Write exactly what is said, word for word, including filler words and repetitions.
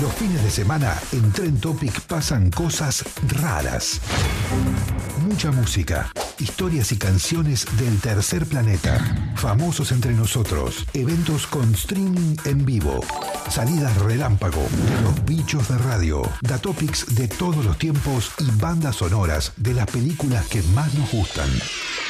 Los fines de semana en Trend Topic pasan cosas raras. Mucha música, historias y canciones del tercer planeta, famosos entre nosotros, eventos con streaming en vivo, salidas relámpago de los bichos de radio, datopics de todos los tiempos y bandas sonoras de las películas que más nos gustan.